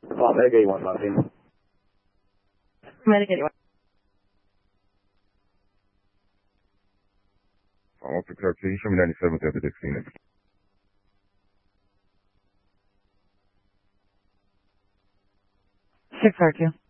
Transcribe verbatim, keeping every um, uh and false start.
Well, Medic eighty-one, Montana. Medic eighty-one. I want to correct. Can you show me ninety-seventh after this Phoenix? six R two.